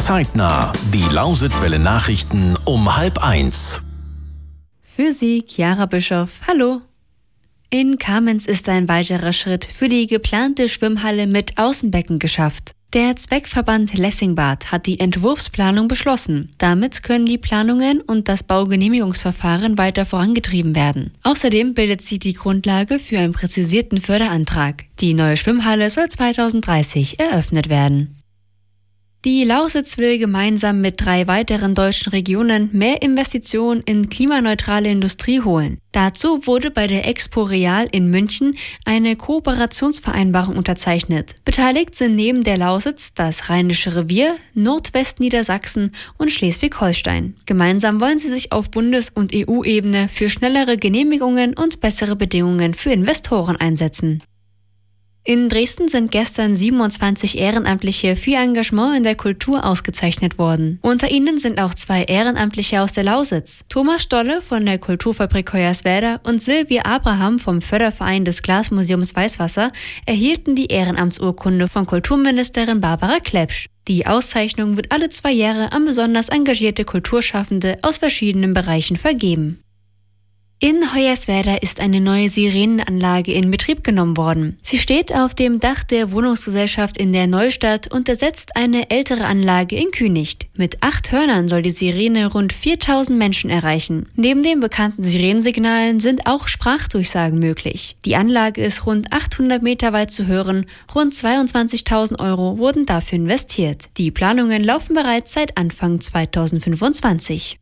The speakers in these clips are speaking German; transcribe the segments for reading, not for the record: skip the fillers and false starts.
Zeitnah, die Lausitzwelle Nachrichten um 12:30. Für Sie, Chiara Bischoff. Hallo. In Kamenz ist ein weiterer Schritt für die geplante Schwimmhalle mit Außenbecken geschafft. Der Zweckverband Lessingbad hat die Entwurfsplanung beschlossen. Damit können die Planungen und das Baugenehmigungsverfahren weiter vorangetrieben werden. Außerdem bildet sie die Grundlage für einen präzisierten Förderantrag. Die neue Schwimmhalle soll 2030 eröffnet werden. Die Lausitz will gemeinsam mit 3 weiteren deutschen Regionen mehr Investitionen in klimaneutrale Industrie holen. Dazu wurde bei der Expo Real in München eine Kooperationsvereinbarung unterzeichnet. Beteiligt sind neben der Lausitz das Rheinische Revier, Nordwestniedersachsen und Schleswig-Holstein. Gemeinsam wollen sie sich auf Bundes- und EU-Ebene für schnellere Genehmigungen und bessere Bedingungen für Investoren einsetzen. In Dresden sind gestern 27 Ehrenamtliche für ihr Engagement in der Kultur ausgezeichnet worden. Unter ihnen sind auch 2 Ehrenamtliche aus der Lausitz. Thomas Stolle von der Kulturfabrik Hoyerswerda und Silvia Abraham vom Förderverein des Glasmuseums Weißwasser erhielten die Ehrenamtsurkunde von Kulturministerin Barbara Klepsch. Die Auszeichnung wird alle 2 Jahre an besonders engagierte Kulturschaffende aus verschiedenen Bereichen vergeben. In Hoyerswerda ist eine neue Sirenenanlage in Betrieb genommen worden. Sie steht auf dem Dach der Wohnungsgesellschaft in der Neustadt und ersetzt eine ältere Anlage in Künicht. Mit 8 Hörnern soll die Sirene rund 4000 Menschen erreichen. Neben den bekannten Sirenensignalen sind auch Sprachdurchsagen möglich. Die Anlage ist rund 800 Meter weit zu hören. Rund 22.000 € wurden dafür investiert. Die Planungen laufen bereits seit Anfang 2025.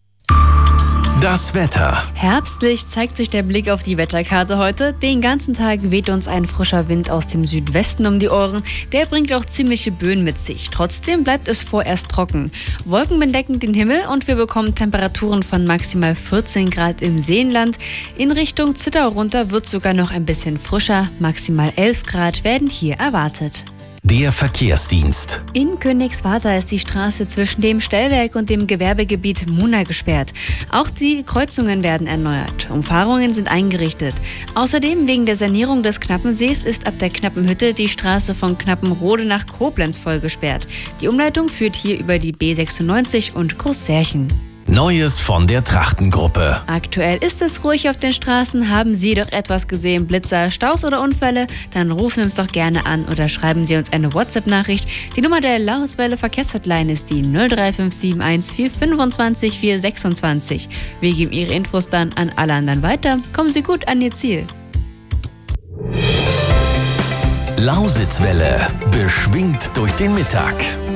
Das Wetter. Herbstlich zeigt sich der Blick auf die Wetterkarte heute. Den ganzen Tag weht uns ein frischer Wind aus dem Südwesten um die Ohren. Der bringt auch ziemliche Böen mit sich. Trotzdem bleibt es vorerst trocken. Wolken bedecken den Himmel und wir bekommen Temperaturen von maximal 14 Grad im Seenland. In Richtung Zittau runter wird sogar noch ein bisschen frischer. Maximal 11 Grad werden hier erwartet. Der Verkehrsdienst. In Königswartha ist die Straße zwischen dem Stellwerk und dem Gewerbegebiet Muna gesperrt. Auch die Kreuzungen werden erneuert. Umfahrungen sind eingerichtet. Außerdem wegen der Sanierung des Knappensees ist ab der Knappenhütte die Straße von Knappenrode nach Koblenz voll gesperrt. Die Umleitung führt hier über die B96 und Großsärchen. Neues von der Trachtengruppe. Aktuell ist es ruhig auf den Straßen. Haben Sie doch etwas gesehen, Blitzer, Staus oder Unfälle? Dann rufen Sie uns doch gerne an oder schreiben Sie uns eine WhatsApp-Nachricht. Die Nummer der Lausitzwelle Verkehrshotline ist die 03571 425 426. Wir geben Ihre Infos dann an alle anderen weiter. Kommen Sie gut an Ihr Ziel. Lausitzwelle, beschwingt durch den Mittag.